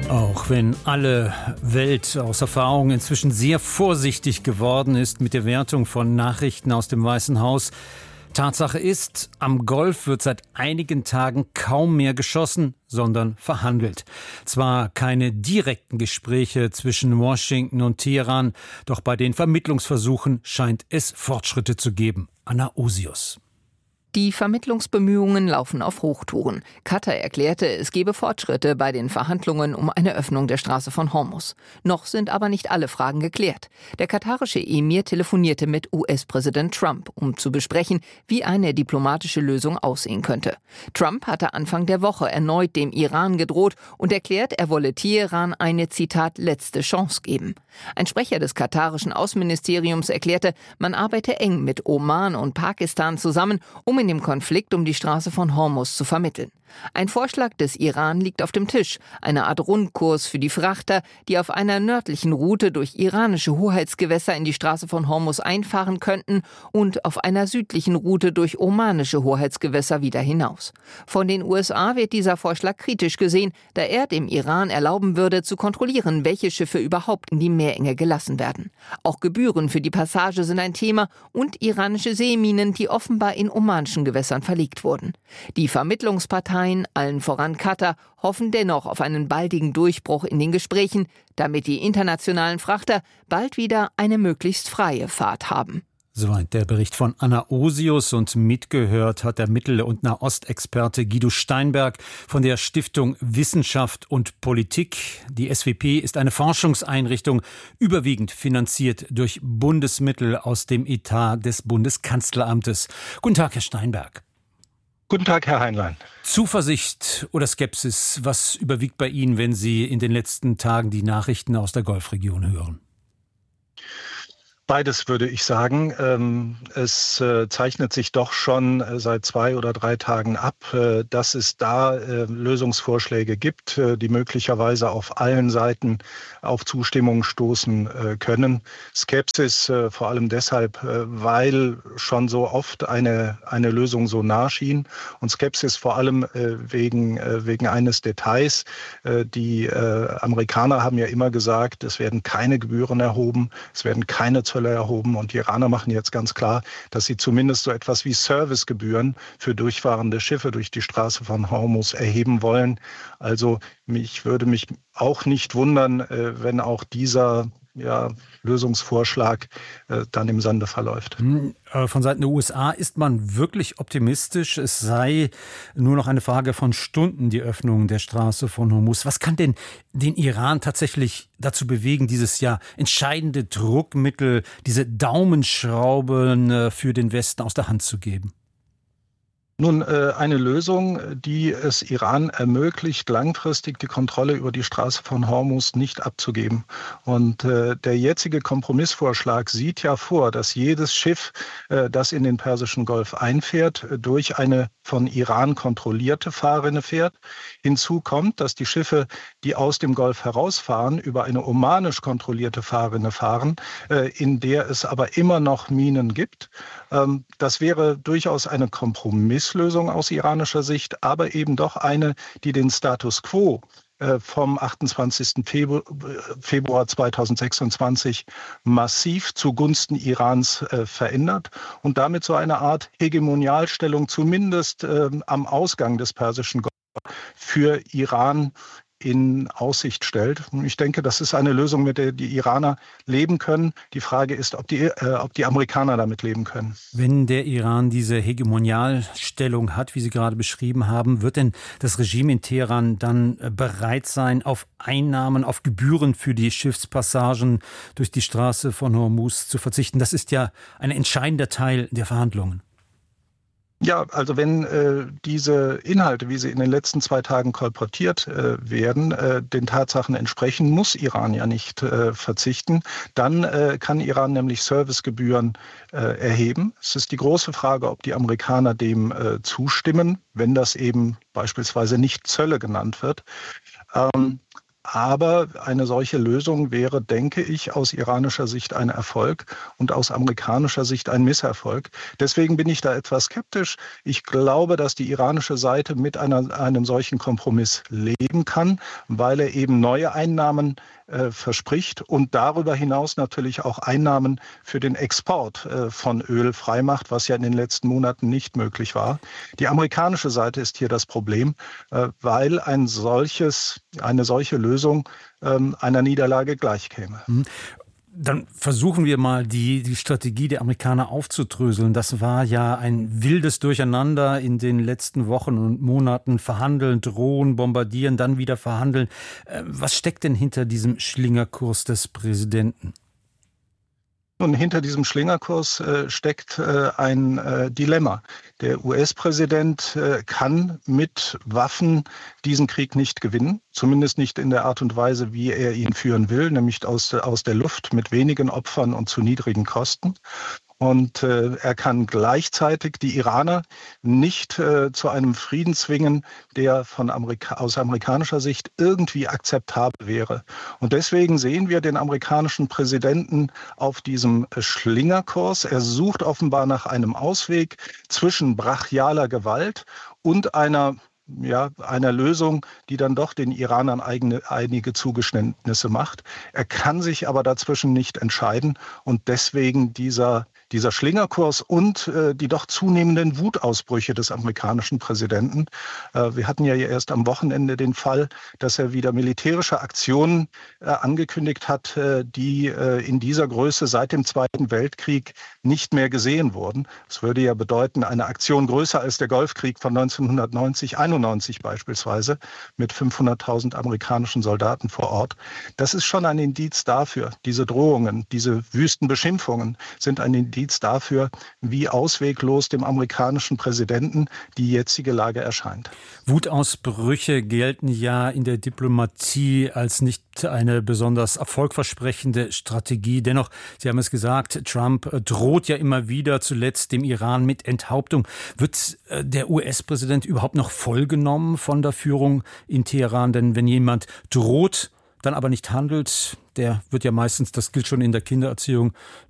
Auch wenn alle Welt aus Erfahrung inzwischen sehr vorsichtig geworden ist mit der Wertung von Nachrichten aus dem Weißen Haus, Tatsache ist, am Golf wird seit einigen Tagen kaum mehr geschossen, sondern verhandelt. Zwar keine direkten Gespräche zwischen Washington und Teheran, doch bei den Vermittlungsversuchen scheint es Fortschritte zu geben. Anna Osius. Die Vermittlungsbemühungen laufen auf Hochtouren. Katar erklärte, es gebe Fortschritte bei den Verhandlungen um eine Öffnung der Straße von Hormuz. Noch sind aber nicht alle Fragen geklärt. Der katarische Emir telefonierte mit US-Präsident Trump, um zu besprechen, wie eine diplomatische Lösung aussehen könnte. Trump hatte Anfang der Woche erneut dem Iran gedroht und erklärt, er wolle Teheran eine, Zitat, letzte Chance geben. Ein Sprecher des katarischen Außenministeriums erklärte, man arbeite eng mit Oman und Pakistan zusammen, um in dem Konflikt um die Straße von Hormuz zu vermitteln. Ein Vorschlag des Iran liegt auf dem Tisch, eine Art Rundkurs für die Frachter, die auf einer nördlichen Route durch iranische Hoheitsgewässer in die Straße von Hormuz einfahren könnten und auf einer südlichen Route durch omanische Hoheitsgewässer wieder hinaus. Von den USA wird dieser Vorschlag kritisch gesehen, da er dem Iran erlauben würde, zu kontrollieren, welche Schiffe überhaupt in die Meerenge gelassen werden. Auch Gebühren für die Passage sind ein Thema und iranische Seeminen, die offenbar in omanischen Gewässern verlegt wurden. Die Vermittlungsparteien, allen voran Katar, hoffen dennoch auf einen baldigen Durchbruch in den Gesprächen, damit die internationalen Frachter bald wieder eine möglichst freie Fahrt haben. Soweit der Bericht von Anna Osius, und mitgehört hat der Mittel- und Nahostexperte Guido Steinberg von der Stiftung Wissenschaft und Politik. Die SWP ist eine Forschungseinrichtung, überwiegend finanziert durch Bundesmittel aus dem Etat des Bundeskanzleramtes. Guten Tag, Herr Steinberg. Guten Tag, Herr Heinlein. Zuversicht oder Skepsis, was überwiegt bei Ihnen, wenn Sie in den letzten Tagen die Nachrichten aus der Golfregion hören? Beides würde ich sagen. Es zeichnet sich doch schon seit 2 oder 3 Tagen ab, dass es da Lösungsvorschläge gibt, die möglicherweise auf allen Seiten auf Zustimmung stoßen können. Skepsis vor allem deshalb, weil schon so oft eine Lösung so nah schien, und Skepsis vor allem wegen eines Details. Die Amerikaner haben ja immer gesagt, es werden keine Gebühren erhoben, es werden keine Zölle erhoben, und die Iraner machen jetzt ganz klar, dass sie zumindest so etwas wie Servicegebühren für durchfahrende Schiffe durch die Straße von Hormuz erheben wollen. Also ich würde mich auch nicht wundern, wenn auch dieser Lösungsvorschlag dann im Sande verläuft. Von Seiten der USA ist man wirklich optimistisch. Es sei nur noch eine Frage von Stunden, die Öffnung der Straße von Hormuz. Was kann denn den Iran tatsächlich dazu bewegen, dieses entscheidende Druckmittel, diese Daumenschrauben für den Westen aus der Hand zu geben? Nun, eine Lösung, die es Iran ermöglicht, langfristig die Kontrolle über die Straße von Hormuz nicht abzugeben. Und der jetzige Kompromissvorschlag sieht ja vor, dass jedes Schiff, das in den Persischen Golf einfährt, durch eine von Iran kontrollierte Fahrrinne fährt. Hinzu kommt, dass die Schiffe, die aus dem Golf herausfahren, über eine omanisch kontrollierte Fahrrinne fahren, in der es aber immer noch Minen gibt. Das wäre durchaus eine Kompromisslösung aus iranischer Sicht, aber eben doch eine, die den Status quo vom 28. Februar 2026 massiv zugunsten Irans verändert und damit so eine Art Hegemonialstellung zumindest am Ausgang des Persischen Golfs für Iran in Aussicht stellt. Ich denke, das ist eine Lösung, mit der die Iraner leben können. Die Frage ist, ob die Amerikaner damit leben können. Wenn der Iran diese Hegemonialstellung hat, wie Sie gerade beschrieben haben, wird denn das Regime in Teheran dann bereit sein, auf Einnahmen, auf Gebühren für die Schiffspassagen durch die Straße von Hormuz zu verzichten? Das ist ja ein entscheidender Teil der Verhandlungen. Ja, also wenn diese Inhalte, wie sie in den letzten 2 Tagen kolportiert werden, den Tatsachen entsprechen, muss Iran ja nicht verzichten. Dann kann Iran nämlich Servicegebühren erheben. Es ist die große Frage, ob die Amerikaner dem zustimmen, wenn das eben beispielsweise nicht Zölle genannt wird. Aber eine solche Lösung wäre, denke ich, aus iranischer Sicht ein Erfolg und aus amerikanischer Sicht ein Misserfolg. Deswegen bin ich da etwas skeptisch. Ich glaube, dass die iranische Seite mit einem solchen Kompromiss leben kann, weil er eben neue Einnahmen verspricht und darüber hinaus natürlich auch Einnahmen für den Export von Öl freimacht, was ja in den letzten Monaten nicht möglich war. Die amerikanische Seite ist hier das Problem, weil eine solche Lösung einer Niederlage gleichkäme. Dann versuchen wir mal, die Strategie der Amerikaner aufzudröseln. Das war ja ein wildes Durcheinander in den letzten Wochen und Monaten. Verhandeln, drohen, bombardieren, dann wieder verhandeln. Was steckt denn hinter diesem Schlingerkurs des Präsidenten? Und hinter diesem Schlingerkurs steckt ein Dilemma. Der US-Präsident kann mit Waffen diesen Krieg nicht gewinnen, zumindest nicht in der Art und Weise, wie er ihn führen will, nämlich aus der Luft mit wenigen Opfern und zu niedrigen Kosten. Und er kann gleichzeitig die Iraner nicht zu einem Frieden zwingen, der aus amerikanischer Sicht irgendwie akzeptabel wäre. Und deswegen sehen wir den amerikanischen Präsidenten auf diesem Schlingerkurs. Er sucht offenbar nach einem Ausweg zwischen brachialer Gewalt und einer Lösung, die dann doch den Iranern einige Zugeständnisse macht. Er kann sich aber dazwischen nicht entscheiden und deswegen dieser Schlingerkurs und die doch zunehmenden Wutausbrüche des amerikanischen Präsidenten. Wir hatten ja erst am Wochenende den Fall, dass er wieder militärische Aktionen angekündigt hat, die in dieser Größe seit dem Zweiten Weltkrieg nicht mehr gesehen wurden. Das würde ja bedeuten, eine Aktion größer als der Golfkrieg von 1991 beispielsweise mit 500.000 amerikanischen Soldaten vor Ort. Das ist schon ein Indiz dafür. Diese Drohungen, diese wüsten Beschimpfungen sind ein Indiz dafür, wie ausweglos dem amerikanischen Präsidenten die jetzige Lage erscheint. Wutausbrüche gelten ja in der Diplomatie als nicht eine besonders erfolgversprechende Strategie. Dennoch, Sie haben es gesagt, Trump droht ja immer wieder, zuletzt dem Iran mit Enthauptung. Wird der US-Präsident überhaupt noch vollgenommen von der Führung in Teheran? Denn wenn jemand droht, dann aber nicht handelt, der wird ja meistens, das gilt schon in der Kindererziehung,